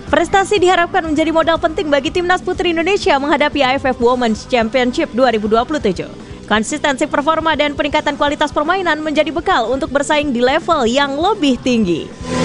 Prestasi diharapkan menjadi modal penting bagi timnas putri Indonesia menghadapi AFF Women's Championship 2027. Konsistensi performa dan peningkatan kualitas permainan menjadi bekal untuk bersaing di level yang lebih tinggi.